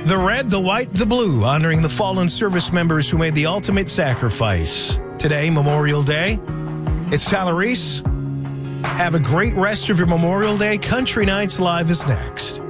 The red, the white, the blue, honoring the fallen service members who made the ultimate sacrifice. Today, Memorial Day. It's Tyler Reese. Have a great rest of your Memorial Day. Country Nights Live is next.